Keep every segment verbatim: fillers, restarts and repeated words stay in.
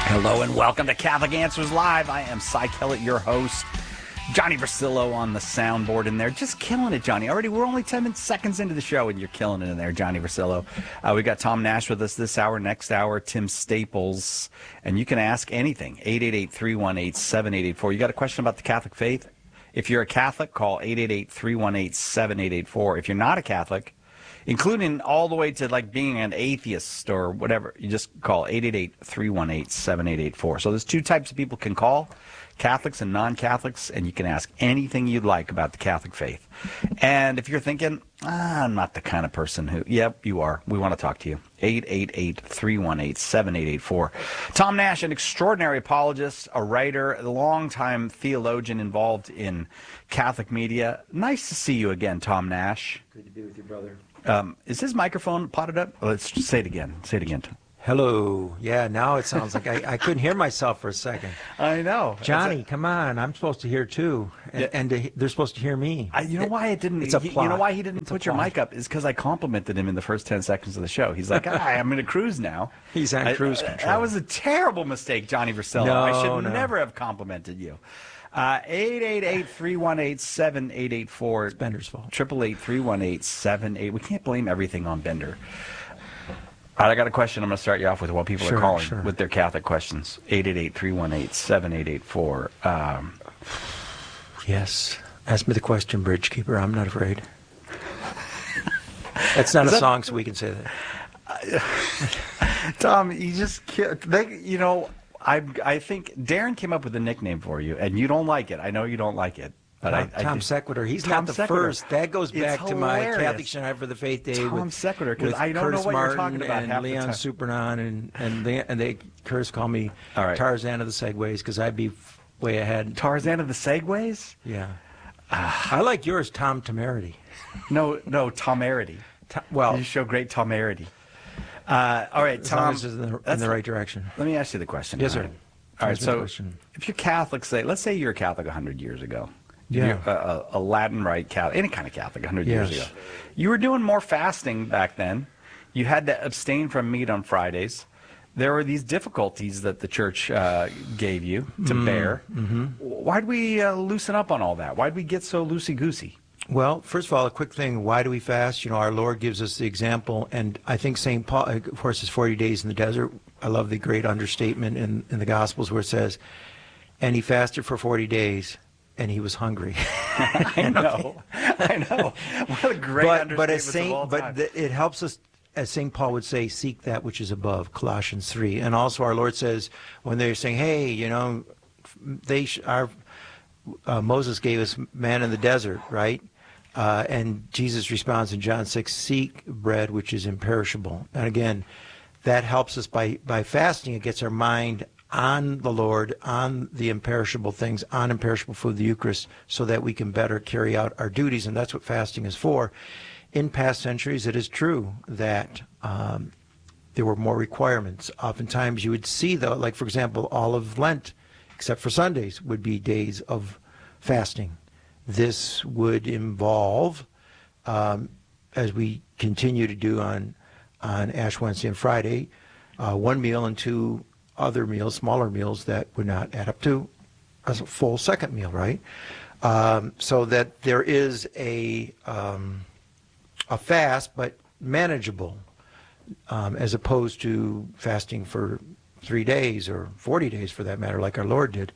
Hello and welcome to Catholic Answers Live. I am Cy Kellett, your host. Johnny Versillo on the soundboard in there. Just killing it, Johnny. Already, we're only ten seconds into the show, and you're killing it in there, Johnny Versillo. Uh, we got Tom Nash with us this hour. Next hour, Tim Staples. And you can ask anything. eight eight eight, three one eight, seven eight eight four. You got a question about the Catholic faith? If you're a Catholic, call eight eight eight, three one eight, seven eight eight four. If you're not a Catholic, including all the way to like being an atheist or whatever, you just call eight eight eight, three one eight, seven eight eight four. So there's two types of people can call, Catholics and non-Catholics, and you can ask anything you'd like about the Catholic faith. And if you're thinking, ah, I'm not the kind of person who, yep, you are. We want to talk to you. eight eight eight, three one eight, seven eight eight four. Tom Nash, an extraordinary apologist, a writer, a longtime theologian involved in Catholic media. Nice to see you again, Tom Nash. Good to be with you, brother. Um, is his microphone potted up? Let's just say it again. Say it again, Tom. Hello. Yeah, now it sounds like I, I couldn't hear myself for a second. I know. Johnny, come on. I'm supposed to hear too. And, Yeah. and to, they're supposed to hear me. I, you know why it didn't? It's a he- plot. You know why he didn't It's a put your plot. mic up? Is because I complimented him in the first ten seconds of the show. He's like, ah, I'm in a cruise now. He's on I- cruise uh, control. That was a terrible mistake, Johnny Versillo. No, I should no. never have complimented you. Uh, eight eight eight, three one eight, seven eight eight four. It's Bender's fault. Triple eight three one eight seven eight. We can't blame everything on Bender. All right, I got a question. I'm going to start you off with while people Sure, are calling sure. with their Catholic questions. eight eight eight, three one eight, seven eight eight four. Um, Yes. Ask me the question, Bridgekeeper. I'm not afraid. That's not Is a that- song, so we can say that. Tom, you just ki- they, you know, I I think Darren came up with a nickname for you, and you don't like it. I know you don't like it, but Tom, I, I Tom do- Sequitur. He's Tom not the Sequitur. first. That goes It's back to my hilarious. Catholic United for the Faith Day Tom with, Sequitur, 'cause with I don't know Curtis what you're Martin talking about and half the Leon time. Supernon, and and they and they Curtis called me All right. Tarzan of the Segways because I'd be f- way ahead. Tarzan of the Segways. Yeah. I like yours, Tom Temerity. No, no, Tomerity. To- well, You show great Tomerity. Uh, all right, as long Tom. as it's in the, in that's- the right direction. Let me ask you the question. Yes, all sir. right? All right, Ask me the so question. if you're Catholic, say, let's say you're a Catholic one hundred years ago. Yeah. You're a, a, a Latin Rite Catholic, any kind of Catholic one hundred years Yes. ago. You were doing more fasting back then. You had to abstain from meat on Fridays. There were these difficulties that the church uh, gave you to Mm, bear. mm-hmm. Why'd we uh, loosen up on all that? Why'd we get so loosey-goosey? Well, first of all, a quick thing. Why do we fast? You know, our Lord gives us the example, and I think Saint Paul, of course, is forty days in the desert. I love the great understatement in, in the Gospels where it says, and he fasted for forty days, and he was hungry. I know. I know. What a great but understatement but as of Saint, all but time. th- it helps us, as Saint Paul would say, seek that which is above. Colossians three, and also our Lord says when they're saying, "Hey, you know, they sh- our uh, Moses gave us man in the desert, right?" Uh, and Jesus responds in John six, "Seek bread which is imperishable." And again, that helps us by by fasting. It gets our mind on the Lord, on the imperishable things, on imperishable food, the Eucharist, so that we can better carry out our duties. And that's what fasting is for. In past centuries, it is true that um, there were more requirements. Oftentimes you would see, though, like, for example, all of Lent, except for Sundays, would be days of fasting. This would involve, um, as we continue to do on, on Ash Wednesday and Friday, uh, one meal and two other meals, smaller meals that would not add up to a full second meal, right? Um, so that there is a um, a fast, but manageable, um, as opposed to fasting for three days or forty days for that matter, like our Lord did.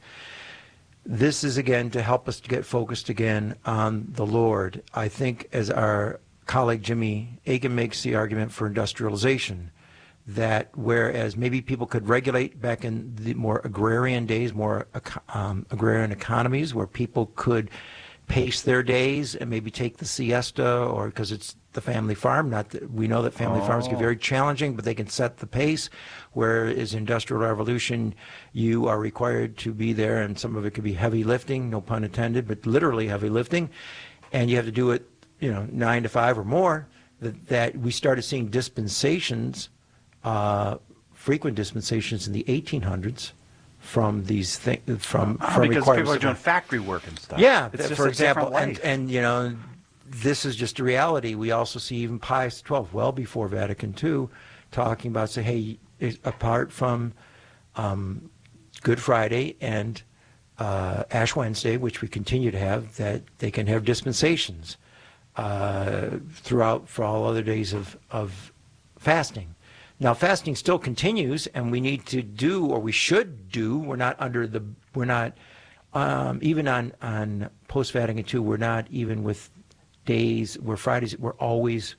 This is, again, to help us to get focused again on the Lord. I think, as our colleague Jimmy Akin makes the argument for industrialization, that whereas maybe people could regulate back in the more agrarian days, more um, agrarian economies, where people could pace their days and maybe take the siesta, or because it's the family farm. Not that we know that family Oh. farms can be very challenging, but they can set the pace. Whereas industrial revolution, you are required to be there, and some of it could be heavy lifting, no pun intended, but literally heavy lifting, and you have to do it, you know, nine to five or more. That, that we started seeing dispensations, uh, frequent dispensations in the eighteen hundreds. From these things, from Oh, from because requirements people are of- doing factory work and stuff. yeah, It's th- just for a example, different and, life. and you know, this is just a reality. We also see even Pius the twelfth, well before Vatican two, talking about, say, hey, is- apart from um, Good Friday and uh, Ash Wednesday, which we continue to have, that they can have dispensations uh, throughout for all other days of, of fasting. Now, fasting still continues, and we need to do, or we should do. We're not under the. We're not um, even on on post Vatican two. We're not even with days. We're Fridays. We're always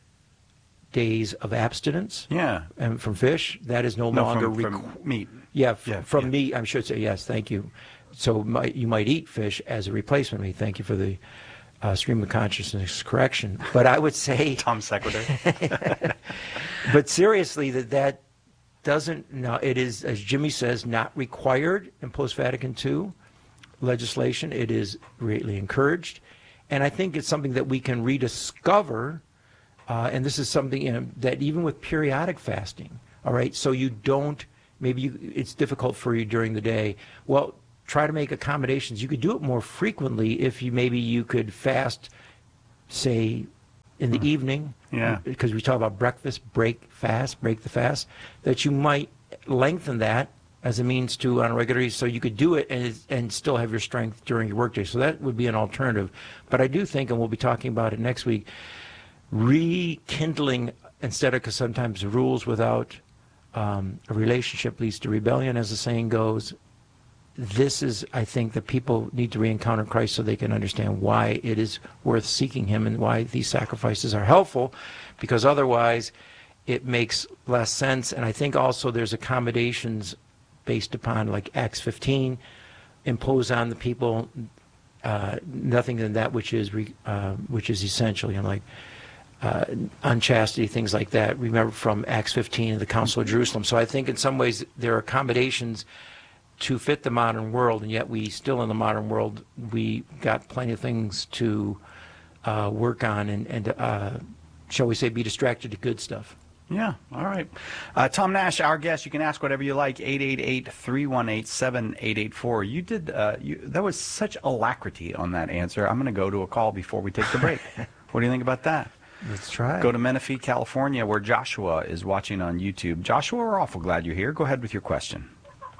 days of abstinence. Yeah. And from fish, that is no, no longer from, from meat. Yeah, f- yeah from yeah. meat. I should say yes. Thank you. So might, you might eat fish as a replacement meat. Thank you for the uh, stream of consciousness correction. But I would say Tom Sequitur. But seriously, that that doesn't. No, it is, as Jimmy says, not required in post Vatican two legislation. It is greatly encouraged, and I think it's something that we can rediscover. Uh, and this is something, you know, that even with periodic fasting, all right, so you don't, maybe you, it's difficult for you during the day. Well, try to make accommodations. You could do it more frequently if you maybe you could fast, say, in the mm. evening. Yeah. Because we talk about breakfast, break fast, break the fast, that you might lengthen that as a means to on a regular basis, so you could do it and and still have your strength during your workday. So that would be an alternative. But I do think, and we'll be talking about it next week, rekindling, instead of, because sometimes rules without um, a relationship leads to rebellion, as the saying goes. This is, I think, that people need to re-encounter Christ so they can understand why it is worth seeking him and why these sacrifices are helpful, because otherwise it makes less sense. And I think also there's accommodations based upon, like Acts fifteen, impose on the people uh, nothing than that which is re, uh, which is essential, you know, like Uh, unchastity, things like that. Remember from Acts fifteen and the Council of Jerusalem. So I think in some ways there are accommodations to fit the modern world, and yet we still in the modern world, we got plenty of things to uh, work on and, and uh, shall we say, be distracted to good stuff. Yeah, all right. Uh, Tom Nash, our guest, you can ask whatever you like, eight eight eight, three one eight, seven eight eight four. You did, uh, you, that was such alacrity on that answer. I'm going to go to a call before we take the break. What do you think about that? Let's try. Go to Menifee, California, where Joshua is watching on YouTube. Joshua, we're awful glad you're here. Go ahead with your question.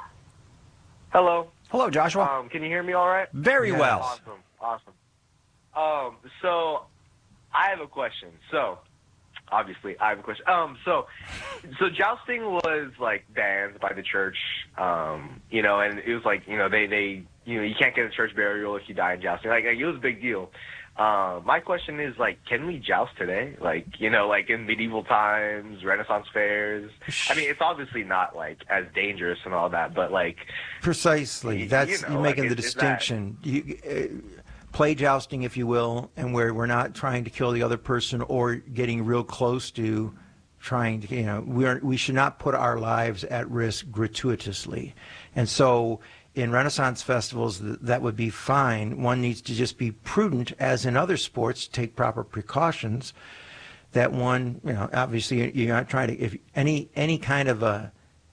Hello. Hello, Joshua. Um, can you hear me all right? Very yes. well. Awesome. Awesome. Um, so I have a question. So obviously I have a question. Um, so, so jousting was like banned by the church, um, you know, and it was like, you know, they, they, you know, you can't get a church burial if you die in jousting. Like, like it was a big deal. Uh, my question is, like, can we joust today? Like, you know, like in medieval times, Renaissance fairs. I mean, it's obviously not, like, as dangerous and all that, but, like... Precisely. You, That's, you know, you're making like, the is, distinction. Is that... you, uh, play jousting, if you will, and where we're not trying to kill the other person or getting real close to trying to, you know, we're, we should not put our lives at risk gratuitously. And so... in Renaissance festivals, that would be fine. One needs to just be prudent, as in other sports, take proper precautions. That one, you know, obviously you're not trying to, if any any kind of a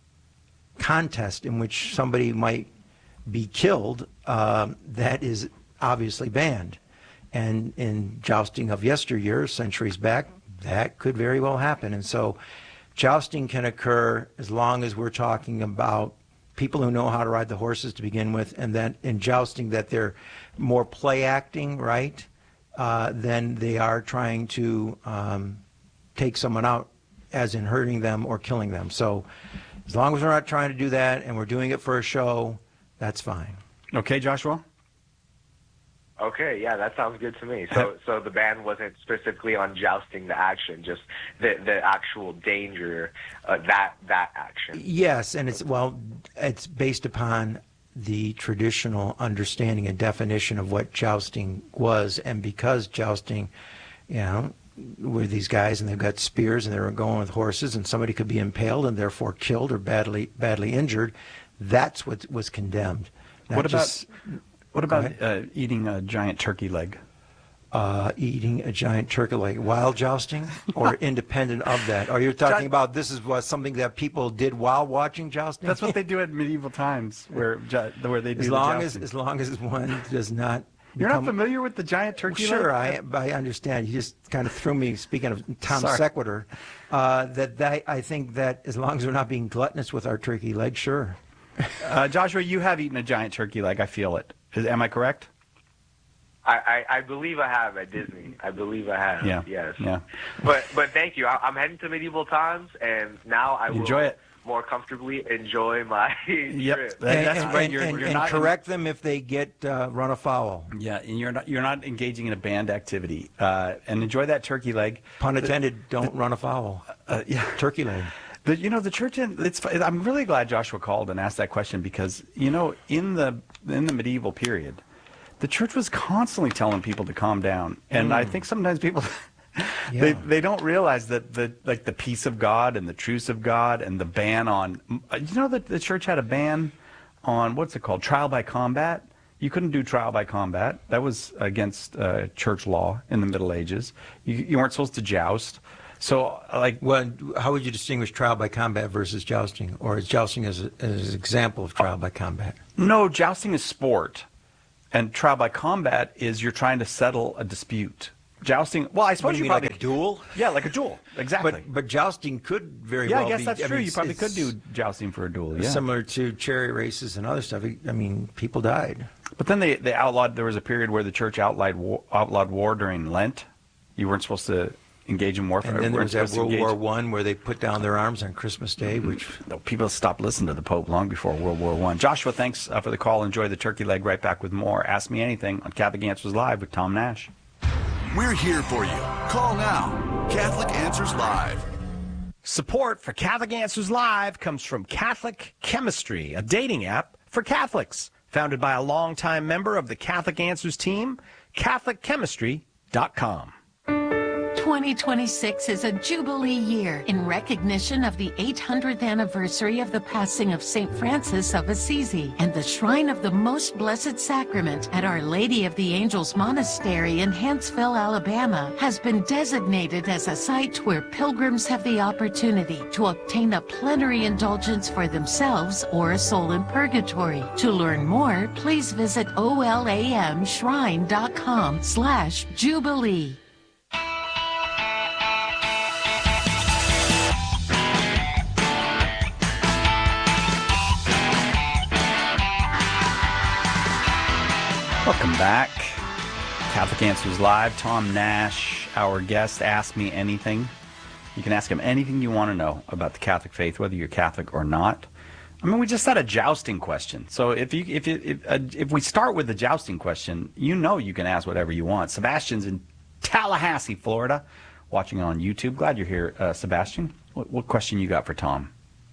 contest in which somebody might be killed, um, that is obviously banned. And in jousting of yesteryear, centuries back, that could very well happen. And so jousting can occur as long as we're talking about people who know how to ride the horses to begin with, and then in jousting that they're more play acting, right, uh, than they are trying to um, take someone out, as in hurting them or killing them. So as long as we're not trying to do that and we're doing it for a show, that's fine. Okay, Joshua? Okay, yeah, that sounds good to me. So, so the ban wasn't specifically on jousting the action, just the the actual danger, uh, that that action. Yes, and it's well, it's based upon the traditional understanding and definition of what jousting was, and because jousting, you know, were these guys and they've got spears and they were going with horses, and somebody could be impaled and therefore killed or badly badly injured. That's what was condemned. Not What about? just, What about uh, eating a giant turkey leg? Uh, eating a giant turkey leg while jousting, or independent of that? Or you're talking about this is what something that people did while watching jousting? That's what they do at medieval times, where where they do as the long as jousting. as long as one does not You're not become- familiar with the giant turkey Sure, leg? I, I understand. You just kind of threw me, speaking of Tom Sorry. Sequitur, uh, that, that I think that as long as we're not being gluttonous with our turkey leg, sure. Uh, Joshua, you have eaten a giant turkey leg. I feel it. Is, am I correct? I, I, I believe I have at Disney. I believe I have. Yeah. Yes. Yeah. But but thank you. I, I'm heading to medieval times, and now I will Enjoy it. more comfortably enjoy my Yep. trip. That- and, that's and, right. And, You're, and, you're and not correct them if they get uh, run afoul. Yeah, and you're not you're not engaging in a band activity. Uh, and enjoy that turkey leg. Pun intended, don't run afoul. Uh, yeah. Turkey leg. The, you know, the church. In, it's. I'm really glad Joshua called and asked that question because you know, in the in the medieval period, the church was constantly telling people to calm down, and I think sometimes people. They Yeah. they don't realize that the like the peace of God and the truce of God and the ban on you know that the church had a ban on what's it called trial by combat. You couldn't do trial by combat. That was against uh, church law in the Middle Ages. You, you weren't supposed to joust. So like Well, how would you distinguish trial by combat versus jousting? Or is jousting as, a, as an example of trial by combat? no, jousting is sport, and trial by combat is you're trying to settle a dispute. Jousting. Well, I What suppose do you, you mean, probably like a duel? Yeah, like a duel. Exactly. But but jousting could very yeah, well I guess be. that's I true. mean, You probably it's- could do jousting for a duel. Yeah. Similar to chariot races and other stuff. I mean, people died. But then they, they outlawed, there was a period where the church outlawed war, outlawed war during Lent. You weren't supposed to engage in warfare. And then there weren't was that supposed to World engage- War One where they put down their arms on Christmas Day, which No, people stopped listening to the Pope long before World War One. Joshua, thanks uh, for the call. Enjoy the turkey leg. Right back with more. Ask Me Anything on Catholic Answers Live with Tom Nash. We're here for you. Call now. Catholic Answers Live. Support for Catholic Answers Live comes from Catholic Chemistry, a dating app for Catholics. Founded by a longtime member of the Catholic Answers team, Catholic Chemistry dot com. twenty twenty-six is a Jubilee year in recognition of the eight hundredth anniversary of the passing of Saint Francis of Assisi, and the Shrine of the Most Blessed Sacrament at Our Lady of the Angels Monastery in Huntsville, Alabama, has been designated as a site where pilgrims have the opportunity to obtain a plenary indulgence for themselves or a soul in purgatory. To learn more, please visit olamshrine.com slash Jubilee. Welcome back. Catholic Answers Live. Tom Nash, our guest. Ask Me Anything. You can ask him anything you want to know about the Catholic faith, whether you're Catholic or not. I mean, we just had a jousting question. So if you if you, if, uh, if we start with the jousting question, you know you can ask whatever you want. Sebastian's in Tallahassee, Florida, watching on YouTube. Glad you're here, uh, Sebastian. What, what question you got for Tom?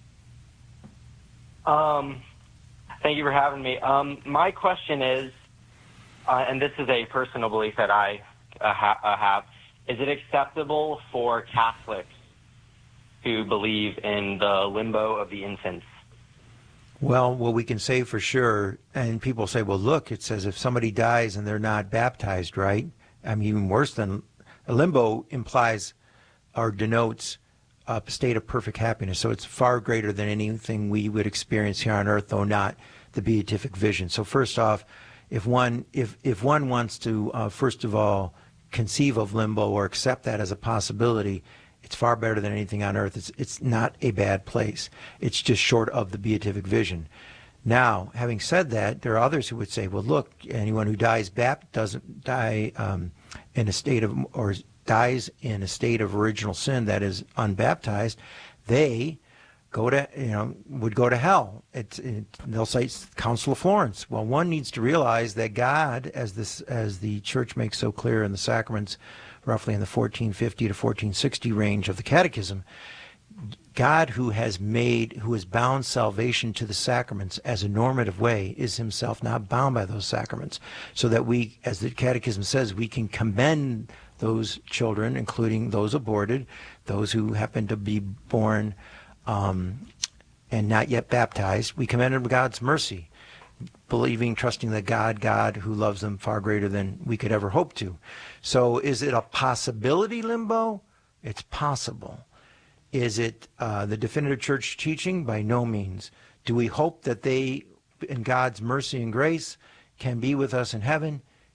Um, thank you for having me. Um, my question is, uh, and this is a personal belief that I uh, ha- uh, have, is it acceptable for Catholics to believe in the limbo of the infants? Well, what we can say for sure, and people say, well, look, it says if somebody dies and they're not baptized, right? I mean, even worse than a limbo implies or denotes a state of perfect happiness. So it's far greater than anything we would experience here on earth, though not the beatific vision. So first off, if one if if one wants to uh, first of all conceive of limbo or accept that as a possibility, it's far better than anything on earth. It's it's not a bad place. It's just short of the beatific vision. Now, having said that, there are others who would say, well, look, anyone who dies bapt doesn't die um, in a state of or dies in a state of original sin, that is unbaptized, they go to you know would go to hell. It, it, they'll cite Council of Florence. Well, one needs to realize that God, as this as the Church makes so clear in the sacraments, roughly in the fourteen fifty to fourteen sixty range of the Catechism, God, who has made, who has bound salvation to the sacraments as a normative way, is himself not bound by those sacraments. So that we, as the Catechism says, we can commend those children, including those aborted, those who happen to be born um, and not yet baptized. We commend them to God's mercy, believing, trusting that God, God who loves them far greater than we could ever hope to. So is it a possibility, limbo? It's possible. Is it uh, the definitive church teaching? By no means. Do we hope that they, in God's mercy and grace, can be with us in heaven?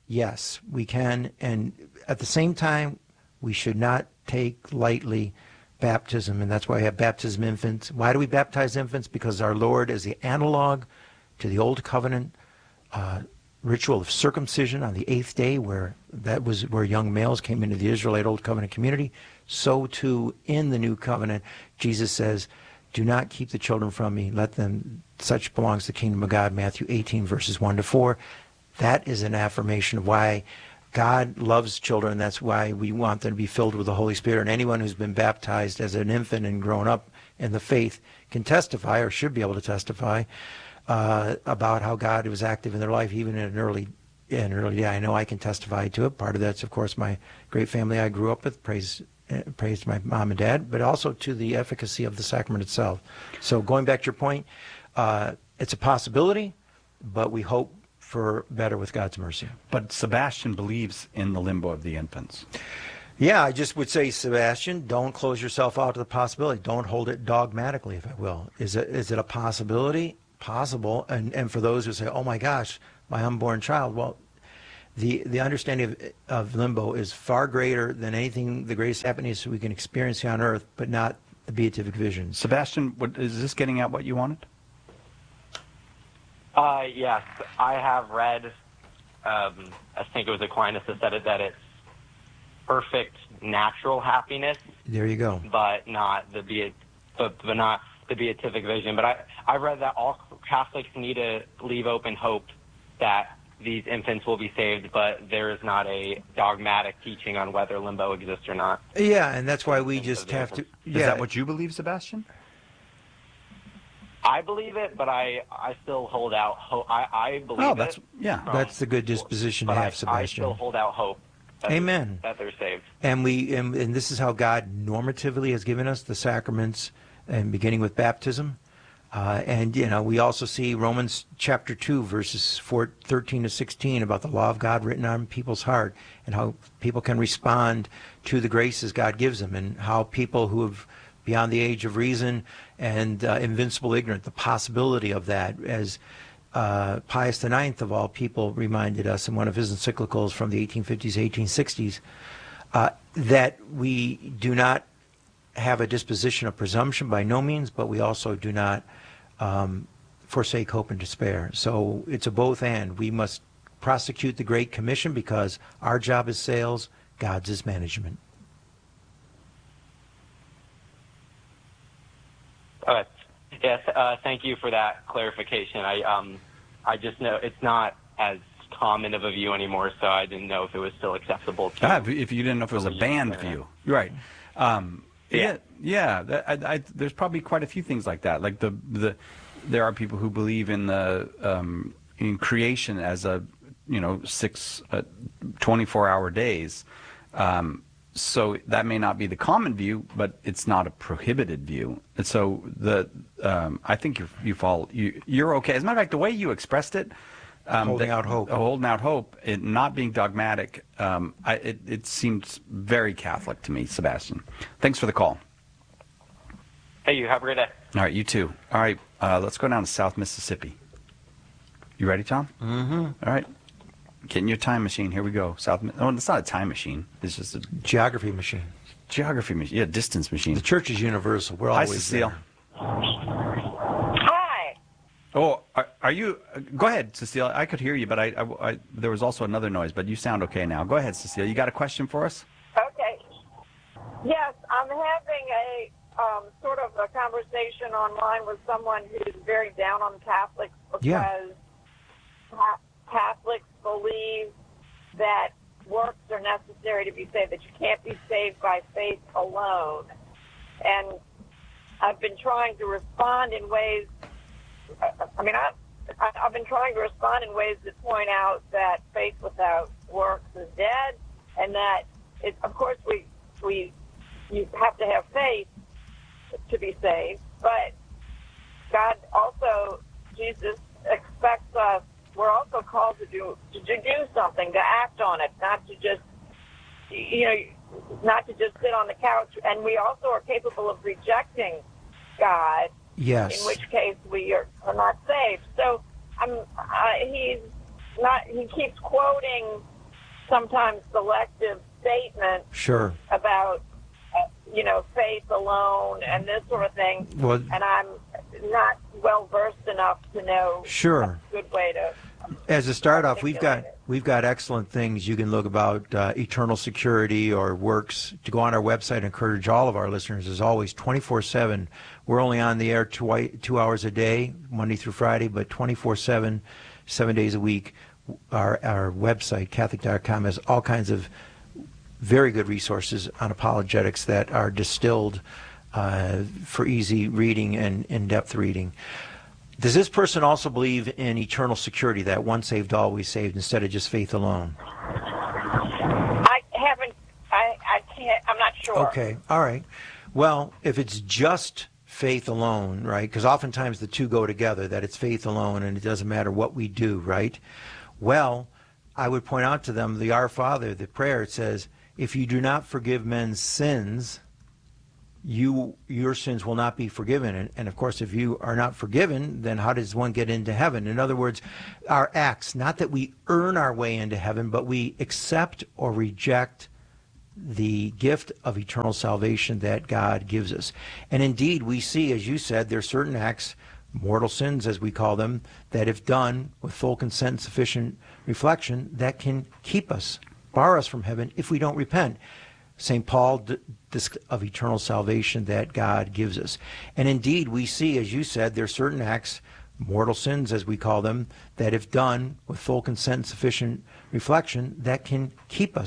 yes, we can. And at the same time, we should not take lightly baptism, and that's why we have baptism infants. Why do we baptize infants? Because our Lord is the analog to the Old Covenant uh, ritual of circumcision on the eighth day, where that was where young males came into the Israelite Old Covenant community. So too in the New Covenant, Jesus says, do not keep the children from me. Let them, such belongs to the kingdom of God, Matthew eighteen, verses one to four. That is an affirmation of why God loves children. That's why we want them to be filled with the Holy Spirit. And anyone who's been baptized as an infant and grown up in the faith can testify, or should be able to testify, uh, about how God was active in their life, even in an early, in an early day. I know I can testify to it. Part of that's, of course, my great family I grew up with. Praise, uh, praise to my mom and dad, but also to the efficacy of the sacrament itself. So going back to your point, uh, it's a possibility, but we hope for better with God's mercy. But Sebastian believes in the limbo of the infants. Yeah, I just would say, Sebastian, don't close yourself out to the possibility. Don't hold it dogmatically, if I will. Is it is it a possibility? Possible. And and for those who say, oh my gosh, my unborn child, well, the the understanding of, of limbo is far greater than anything, the greatest happiness we can experience here on earth, but not the beatific vision. Sebastian, what, is this getting at what you wanted? Uh, yes, I have read, um, I think it was Aquinas that said it, that it's perfect natural happiness. There you go. But not the beat, but, but not the beatific vision. But I, I read that all Catholics need to leave open hope that these infants will be saved, but there is not a dogmatic teaching on whether limbo exists or not. Yeah, and that's why we just have to. Yeah. Is that what you believe, Sebastian? I believe it, but I, I still hold out hope. I, I believe Oh, that's it. yeah. from- That's the good disposition to but have, I, I Sebastian. still hold out hope. That Amen. That they're saved. And we and, and this is how God normatively has given us the sacraments, and beginning with baptism. Uh, and, you know, we also see Romans chapter two, verses four, thirteen to sixteen, about the law of God written on people's heart, and how people can respond to the graces God gives them, and how people who have, beyond the age of reason and uh, invincible ignorant, the possibility of that, as uh, Pius the Ninth, of all people, reminded us in one of his encyclicals from the eighteen fifties, eighteen sixties, uh, that we do not have a disposition of presumption by no means, but we also do not um, forsake hope and despair. So it's a both and. We must prosecute the Great Commission because our job is sales, God's is management. Uh, yes, uh, thank you for that clarification. I um, I just know it's not as common of a view anymore, so I didn't know if it was still acceptable. To Ah, if, if you didn't know if it was a banned view, right? Um, yeah, yeah. That, I, I, there's probably quite a few things like that. Like the the, there are people who believe in the um, in creation as a you know six, uh, twenty-four hour days. Um, So that may not be the common view, but it's not a prohibited view. And so the um, I think you you fall you you're okay. As a matter of fact, the way you expressed it, um, Holding that- out hope. uh, holding out hope, it not being dogmatic. Um, I, it it seems very Catholic to me, Sebastian. Thanks for the call. Hey, you have a great day. All right, you too. All right, uh, let's go down to South Mississippi. You ready, Tom? Mm-hmm. All right. Get in your time machine. Here we go. South. Oh, it's not a time machine. It's just a Geography machine. geography machine. Yeah, distance machine. The church is universal. We're Hi, always Cecile. there. Hi. Oh, are, are you? Uh, go ahead, Cecile. I could hear you, but I, I, I, there was also another noise. But you sound okay now. Go ahead, Cecile. You got a question for us? Okay. Yes, I'm having a um, sort of a conversation online with someone who's very down on Catholics because Yeah. ca- Catholics believe that works are necessary to be saved, that you can't be saved by faith alone. And I've been trying to respond in ways, I mean, I, I've been trying to respond in ways that point out that faith without works is dead, and that, it, of course, we, we you have to have faith to be saved, but God also, Jesus expects us, we're also called to do to do something, to act on it, not to just, you know, not to just sit on the couch. And we also are capable of rejecting God, Yes. in which case we are, are not saved. So I'm, uh, he's not. He keeps quoting sometimes selective statement Sure. about, uh, you know, faith alone and this sort of thing. Well- and I'm not well versed enough to know Sure. a good way to. As a start off, we've got articulate it. we've got excellent things you can look about uh, eternal security or works. To go on our website, and encourage all of our listeners as always twenty-four seven. We're only on the air two, two hours a day, Monday through Friday, but twenty-four seven, seven days a week. Our our website, Catholic dot com, has all kinds of very good resources on apologetics that are distilled uh, for easy reading and in-depth reading. Does this person also believe in eternal security, that once saved, always saved, instead of just faith alone? I haven't. I. I can't. I'm not sure. Okay, all right. Well, if it's just faith alone, right, because oftentimes the two go together, that it's faith alone and it doesn't matter what we do, right? Well, I would point out to them the Our Father, the prayer, it says, if you do not forgive men's sins, you your sins will not be forgiven. And, and of course, if you are not forgiven, then how does one get into heaven? In other words, our acts, not that we earn our way into heaven, but we accept or reject the gift of eternal salvation that God gives us. And indeed, we see, as you said, there are certain acts, mortal sins as we call them, that if done with full consent and sufficient reflection, that can keep us, bar us from heaven if we don't repent. Saint Paul, this of eternal salvation that God gives us. And indeed, we see, as you said, there are certain acts, mortal sins as we call them, that if done with full consent and sufficient reflection, that can keep us,